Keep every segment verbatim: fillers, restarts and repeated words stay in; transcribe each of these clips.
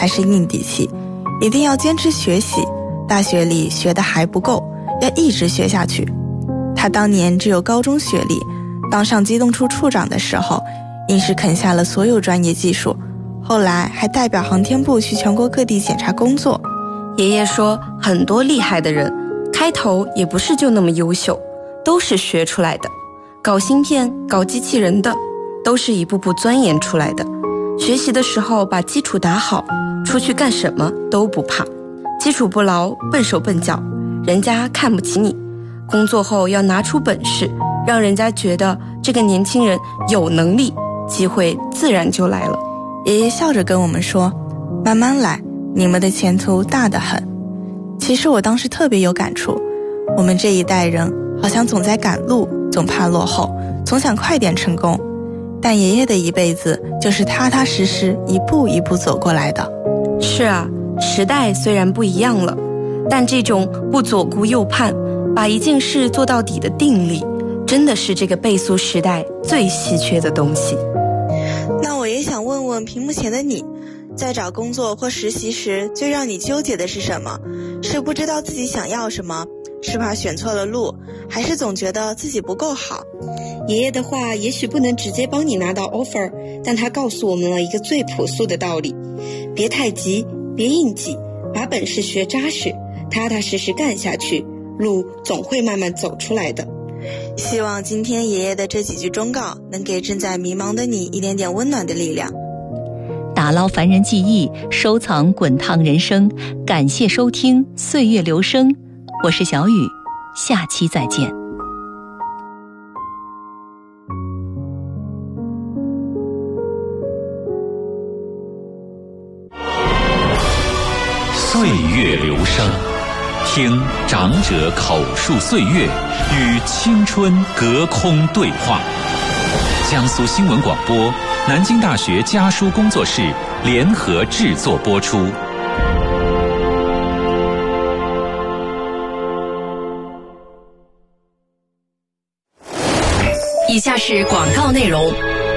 才是硬底气，一定要坚持学习，大学里学的还不够，要一直学下去。他当年只有高中学历，当上机动处处长的时候，硬是啃下了所有专业技术，后来还代表航天部去全国各地检查工作。 爷爷说，很多厉害的人开头也不是就那么优秀，都是学出来的。搞芯片、搞机器人的，都是一步步钻研出来的。学习的时候把基础打好，出去干什么都不怕。基础不牢，笨手笨脚，人家看不起你。工作后要拿出本事，让人家觉得这个年轻人有能力，机会自然就来了。 爷爷笑着跟我们说，慢慢来，你们的前途大得很。其实我当时特别有感触，我们这一代人好像总在赶路，总怕落后，总想快点成功，但爷爷的一辈子就是踏踏实实一步一步走过来的。 是啊，时代虽然不一样了，但这种不左顾右盼，把一件事做到底的定力，真的是这个倍速时代最稀缺的东西。 那我也想问问屏幕前的你，在找工作或实习时，最让你纠结的是什么？是不知道自己想要什么？是怕选错了路？还是总觉得自己不够好？ 爷爷的话也许不能直接帮你拿到 offer， 但他告诉我们了一个最朴素的道理：别太急，别硬挤，把本事学扎实，踏踏实实干下去，路总会慢慢走出来的。 希望今天爷爷的这几句忠告能给正在迷茫的你一点点温暖的力量。 打捞凡人记忆，收藏滚烫人生。感谢收听岁月留声，我是小雨，下期再见。 岁月留声，听长者口述岁月，与青春隔空对话。江苏新闻广播、南京大学家书工作室联合制作播出。 以下是广告内容。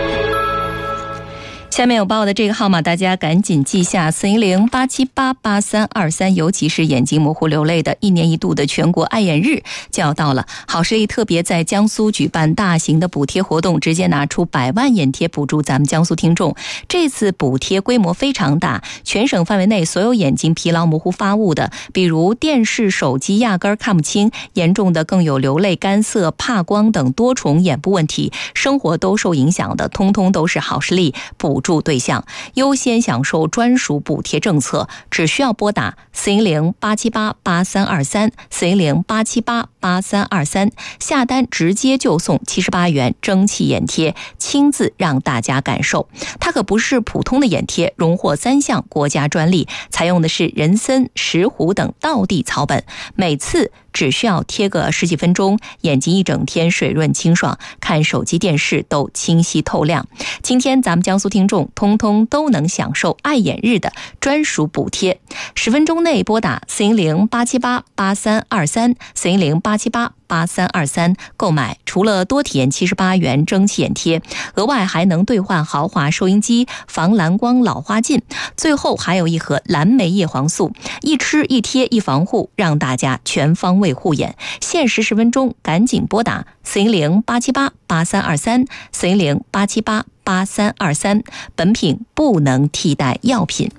下面有报的这个号码，大家赶紧记下：四一零八七八八三二三。尤其是眼睛模糊流泪的，一年一度的全国爱眼日就要到了。好视力特别在江苏举办大型的补贴活动，直接拿出百万眼贴补助咱们江苏听众。这次补贴规模非常大，全省范围内所有眼睛疲劳模糊发物的，比如电视、手机压根儿看不清，严重的更有流泪、干涩、怕光等多重眼部问题，生活都受影响的，通通都是好视力补助对象，优先享受专属补贴政策。只需要拨打四一零八七八八三二三，四一零八七八八三二三，下单直接就送七十八元蒸汽眼贴，亲自让大家感受。它可不是普通的眼贴，荣获三项国家专利，采用的是人参、石斛等道地草本，每次只需要贴个十几分钟，眼睛一整天水润清爽，看手机电视都清晰透亮。今天咱们江苏听众通通都能享受爱眼日的专属补贴，十分钟内拨打四一零八七八八三二三，四一零八七八八三二三购买，除了多体验七十八元蒸汽眼贴，额外还能兑换豪华收音机、防蓝光老花镜，最后还有一盒蓝莓叶黄素，一吃一贴一防护，让大家全方位护眼。限时十分钟，赶紧拨打四一零八七八八三二三，四一零八七八八三二三，本品不能替代药品。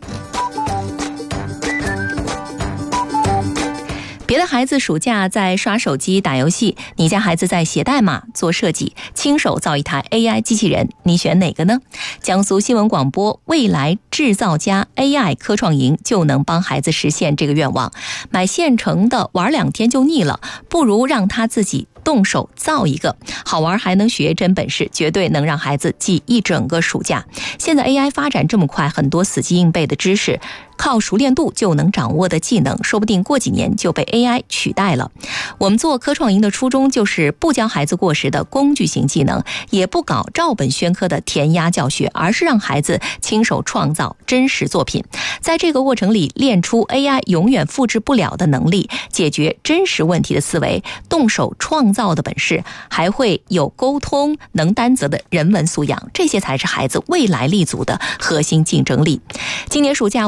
别的孩子暑假在刷手机打游戏，你家孩子在写代码做设计，亲手造一台 A I 机器人，你选哪个呢？江苏新闻广播未来制造家 A I 科创营就能帮孩子实现这个愿望。买现成的玩两天就腻了，不如让他自己动手造一个，好玩还能学真本事，绝对能让孩子记一整个暑假。现在 A I 发展这么快，很多死记硬背的知识，靠熟练度就能掌握的技能，说不定过几年就被 A I 取代了。我们做科创营的初衷就是不教孩子过时的工具型技能，也不搞照本宣科的填鸭教学，而是让孩子亲手创造真实作品，在这个过程里练出 A I 永远复制不了的能力，解决真实问题的思维，动手创造的本事，还会有沟通能担责的人文素养，这些才是孩子未来立足的核心竞争力。今年暑假